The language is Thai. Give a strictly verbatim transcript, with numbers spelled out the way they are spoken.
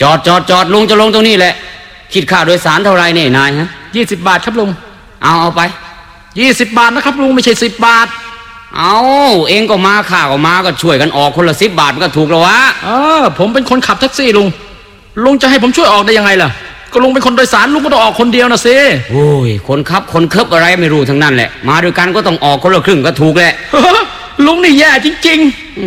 จอดจอดจอดลุงจะลงตรงนี้แหละคิดค่าโดยสารเท่าไรเนี่ยนายฮะยี่สิบบาทครับลุงเอาเอาไปยี่สิบบาทนะครับลุงไม่ใช่สิบบาทเอาเองก็มาข้าก็มาก็ช่วยกันออกคนละสิบบาทมันก็ถูกแล้ววะเออผมเป็นคนขับแท็กซี่ลุงลุงจะให้ผมช่วยออกได้ยังไงล่ะก็ลุงเป็นคนโดยสารลุงก็ต้องออกคนเดียวนะสิโอ้ยคนขับคนเคบอะไรไม่รู้ทั้งนั้นแหละมาด้วยกันก็ต้องออกคนละครึ่งก็ถูกแหละลุงนี่แย่จริงๆ